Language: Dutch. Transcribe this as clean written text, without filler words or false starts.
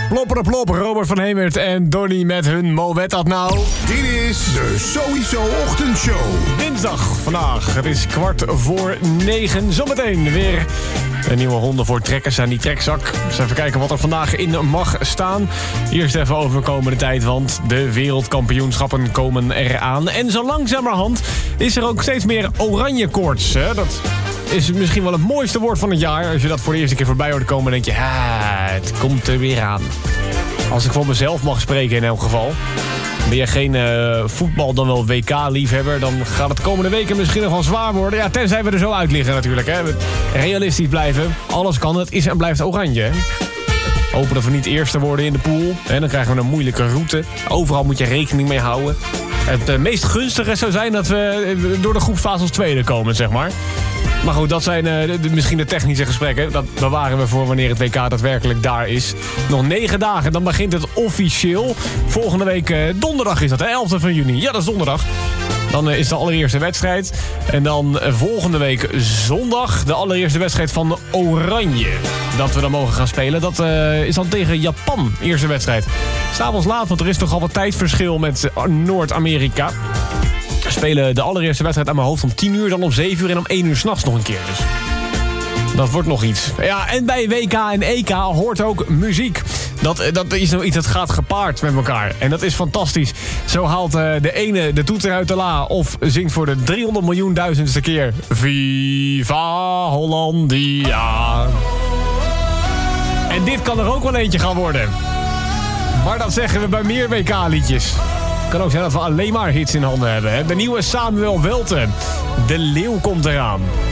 Plopper plop, Robert van Hemert en Donnie met hun Moet dat nou. Dit is de Sowieso Ochtendshow. Dinsdag vandaag, het is 8:45. Zometeen weer een nieuwe ronde voor trekkers aan die trekzak. Dus even kijken wat er vandaag in mag staan. Eerst even over de komende tijd, want de wereldkampioenschappen komen eraan. En zo langzamerhand is er ook steeds meer oranje koorts. Hè? Dat is misschien wel het mooiste woord van het jaar. Als je dat voor de eerste keer voorbij hoort komen, denk je, het komt er weer aan. Als ik voor mezelf mag spreken in elk geval. Ben je geen voetbal dan wel WK-liefhebber, dan gaat het komende weken misschien nog wel zwaar worden. Ja, tenzij we er zo uit liggen natuurlijk. Hè. Realistisch blijven. Alles kan, het is en blijft oranje. Hè. Hopen dat we niet eerste worden in de pool. En dan krijgen we een moeilijke route. Overal moet je rekening mee houden. Het meest gunstige zou zijn dat we door de groepsfase als tweede komen, zeg maar. Maar goed, dat zijn misschien de technische gesprekken. Dat bewaren we voor wanneer het WK daadwerkelijk daar is. Nog 9 dagen, dan begint het officieel. Volgende week donderdag is dat, hè? 11 van juni. Ja, dat is donderdag. Dan is de allereerste wedstrijd. En dan volgende week zondag de allereerste wedstrijd van Oranje. Dat we dan mogen gaan spelen. Dat is dan tegen Japan, eerste wedstrijd. S'avonds laat, want er is toch al wat tijdverschil met Noord-Amerika. We spelen de allereerste wedstrijd aan mijn hoofd om 10 uur, dan om 7 uur en om 1 uur 's nachts nog een keer. Dus dat wordt nog iets. Ja, en bij WK en EK hoort ook muziek. Dat is nou iets dat gaat gepaard met elkaar. En dat is fantastisch. Zo haalt de ene de toeter uit de la of zingt voor de 300 miljoen-duizendste keer Viva Hollandia. En dit kan er ook wel eentje gaan worden. Maar dat zeggen we bij meer WK-liedjes. Het kan ook zijn dat we alleen maar hits in handen hebben. Hè? De nieuwe Samuel Welten. De Leeuw komt eraan.